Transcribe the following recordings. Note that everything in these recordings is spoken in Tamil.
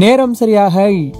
நேரம் சரியாக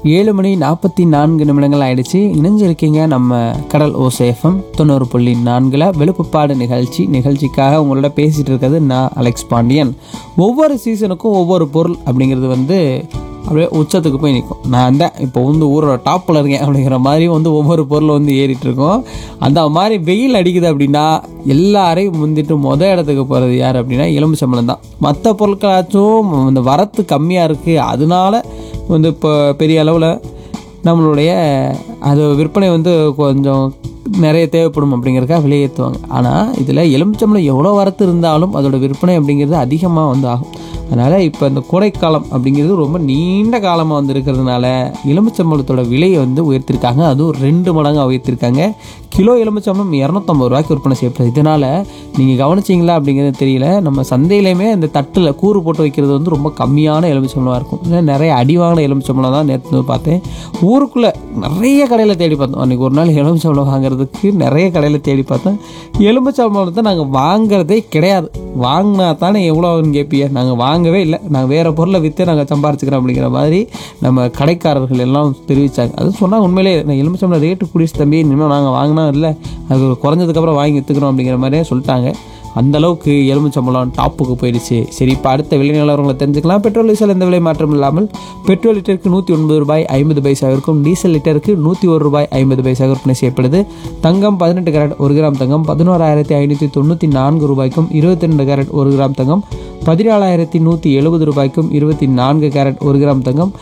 7:44 ஆயிடுச்சு. இணைஞ்சிருக்கீங்க நம்ம கடல் ஓசேஃபம் 90.4 வெளுப்புப்பாடு நிகழ்ச்சிக்காக உங்களோட பேசிகிட்டு இருக்கிறது நான் அலெக்ஸ் பாண்டியன். ஒவ்வொரு சீசனுக்கும் ஒவ்வொரு பொருள் அப்படிங்கிறது அப்படியே உச்சத்துக்கு போய் நிற்கும். நான் தான் இப்போ ஊரோட டாப்பில் இருக்கேன் அப்படிங்கிற மாதிரி ஒவ்வொரு பொருள் ஏறிட்டு இருக்கோம். அந்த மாதிரி வெயில் அடிக்குது அப்படின்னா எல்லாரையும் முந்திட்டு இடத்துக்கு போகிறது யார் அப்படின்னா எலுமிச்சம்பழம் தான். மற்ற பொருட்களாச்சும் இந்த வரத்து கம்மியாக இருக்குது, அதனால இப்போ பெரிய அளவில் நம்மளுடைய அது விற்பனை கொஞ்சம் நிறைய தேவைப்படும் அப்படிங்கிறதுக்காக விலையேற்றுவாங்க. ஆனால் இதில் எலுமிச்சம்பழம் எவ்வளோ வரத்து இருந்தாலும் அதோட விற்பனை அப்படிங்கிறது அதிகமாக ஆகும். அதனால் இப்போ இந்த கோடைக்காலம் அப்படிங்கிறது ரொம்ப நீண்ட காலமாக இருக்கிறதுனால எலுமிச்சம்பழத்தோட விலையை உயர்த்திருக்காங்க. அதுவும் 2 மடங்காக உயர்த்திருக்காங்க. கிலோ எலுமிச்சம்பழம் 250 ரூபாய்க்கு விற்பனை செய்யப்படுது. இதனால் நீங்கள் கவனிச்சிங்களா அப்படிங்கிறது தெரியல, நம்ம சந்தையிலையுமே அந்த தட்டில் கூறு போட்டு வைக்கிறது ரொம்ப கம்மியான எலுமிச்சம்பழமாக இருக்கும். இல்லை நிறைய அடிவாங்கின எலுமிச்சம்பழம் தான் நேற்று பார்த்தேன். ஊருக்குள்ளே நிறைய கடையில் தேடி பார்த்தோம். அன்றைக்கி ஒரு நாள் எலுமிச்சம்பழம் வாங்குறதுக்கு நிறைய கடையில் தேடி பார்த்தோம். எலுமிச்சம்பழத்தை நாங்கள் வாங்குறதே கிடையாது. வாங்கினா தானே எவ்வளோன்னு கேட்பீங்க, நாங்கள் வாங்கவே இல்லை, நாங்கள் வேறு பொருளை விற்று நாங்கள் சம்பாரிச்சுக்கிறோம் அப்படிங்கிற மாதிரி நம்ம கடைக்காரர்கள் எல்லாம் தெரிவித்தாங்க. அது சொன்னால் உண்மையிலே எலுமிச்சம்பழம் ரேட்டு கூடிச்சு தம்பி, இனிமேல் நாங்கள் வாங்கினா இல்லை, அது குறைஞ்சதுக்கப்புறம் வாங்கி விற்றுக்கிறோம் அப்படிங்கிற மாதிரியே சொல்லிட்டாங்க. அந்தளவுக்கு எலுமிச்சம்பழம் டாப்புக்கு போயிடுச்சு. சரி, இப்போ அடுத்த விலை நிலவரங்களை தெரிஞ்சுக்கலாம். பெட்ரோல் டீசல் எந்த விலை மாற்றம் இல்லாமல் பெட்ரோல் லிட்டருக்கு 109 ரூபாய் 50 பைசாவிற்கும், டீசல் லிட்டருக்கு 101 ரூபாய் 50 பைசாவிற்கு விற்பனை செய்யப்படுது. தங்கம் 18 கேரட் 1 கிராம் தங்கம் 11,594 ரூபாய்க்கும், 22 கேரட் 1 கிராம் தங்கம் 14,170 ரூபாய்க்கும், 24 கேரட் 1 கிராம் தங்கம்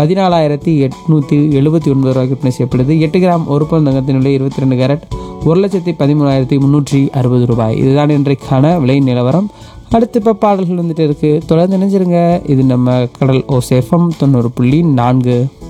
14,879 ரூபாய்க்கு விற்பனை செய்யப்படுது. 8 கிராம் 1 பவுன் தங்கத்தின் விலை 22 கேரட் 1,13,360 ரூபாய். இதுதான் இன்றைக்கான விலை நிலவரம். அடுத்து இப்போ பாடல்கள் இருக்கு, தொடர்ந்து நினைஞ்சிருங்க. இது நம்ம கடல் ஓசேஃபம் 90.4.